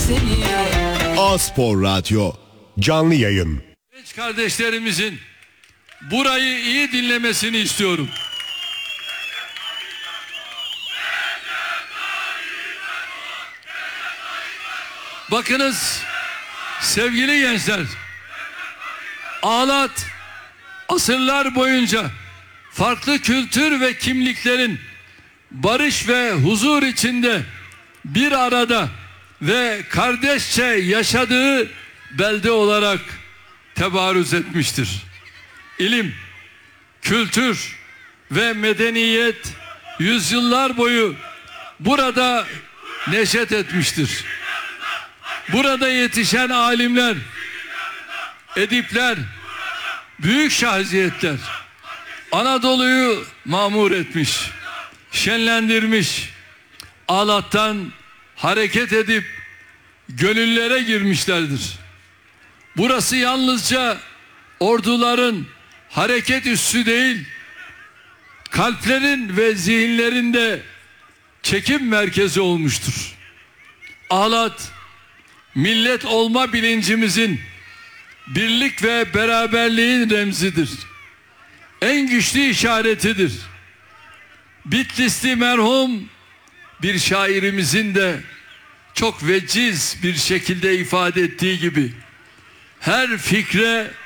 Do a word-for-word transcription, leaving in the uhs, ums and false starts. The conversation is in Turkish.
seni. A-Spor Radyo canlı yayın. Genç kardeşlerimizin burayı iyi dinlemesini istiyorum. Bakınız sevgili gençler, Ağlat asırlar boyunca farklı kültür ve kimliklerin barış ve huzur içinde bir arada ve kardeşçe yaşadığı belde olarak tebarüz etmiştir. İlim, kültür ve medeniyet yüzyıllar boyu burada neşet etmiştir. Burada yetişen alimler, edipler, büyük şahsiyetler Anadolu'yu mamur etmiş, şenlendirmiş, Ağlat'tan hareket edip gönüllere girmişlerdir. Burası yalnızca orduların hareket üssü değil, kalplerin ve zihinlerinde çekim merkezi olmuştur. Ağlat, millet olma bilincimizin, birlik ve beraberliğin remzidir. En güçlü işaretidir. Bitlisli merhum bir şairimizin de çok veciz bir şekilde ifade ettiği gibi her fikre